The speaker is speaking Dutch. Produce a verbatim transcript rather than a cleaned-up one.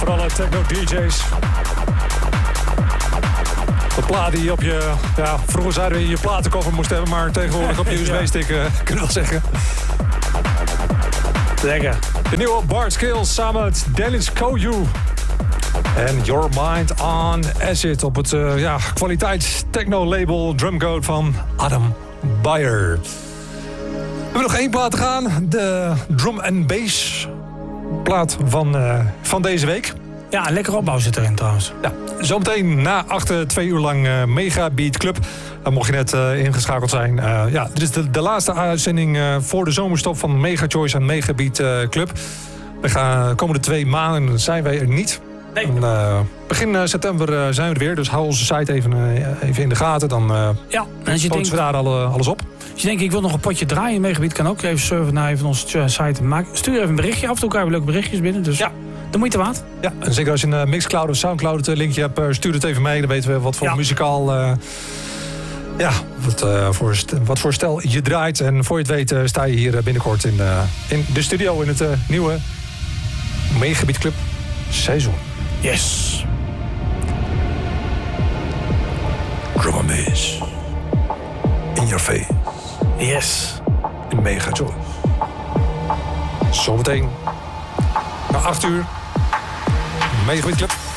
voor alle techno-D J's. De plaat die je op je... Ja, vroeger zeiden we je platenkoffer moest hebben, maar tegenwoordig op je U S B-stick, uh, kunnen we wel zeggen. Lekker. De nieuwe Bart Skills samen met Dennis Koyu. En Your Mind on Acid op het uh, ja, kwaliteits techno-label Drumcode van Adam Beyer. We hebben nog één plaat te gaan. De Drum and Bass plaat van, uh, van deze week. Ja, een lekker opbouw zit erin trouwens. Ja, zometeen na achter twee uur lang uh, Mega Beat Club. Dan mocht je net uh, ingeschakeld zijn. Uh, ja, dit is de, de laatste uitzending uh, voor de zomerstop van Mega Choice en Mega Beat uh, Club. We gaan de komende twee maanden zijn wij er niet. Nee. En, uh, begin uh, september uh, zijn we er weer. Dus hou onze site even, uh, even in de gaten. Dan uh, ja, en als je denkt, we daar alle, alles op. Als je denkt, ik wil nog een potje draaien in Megabeat, kan ook even surfen naar even onze site. Maak, stuur even een berichtje. Af en toe krijgen we leuke berichtjes binnen. Dus ja, de moeite waard. Ja, en zeker als je een Mixcloud of Soundcloud linkje hebt, uh, stuur het even mee. Dan weten we wat voor ja. muzikaal... Uh, ja, wat, uh, voor, wat voor stel je draait. En voor je het weet uh, sta je hier binnenkort in, uh, in de studio in het uh, nieuwe Megabeat Club seizoen. Yes. Drum and bass. In your face. Yes. In Mega Joy. Zometeen. Na acht uur. Megabeat Club.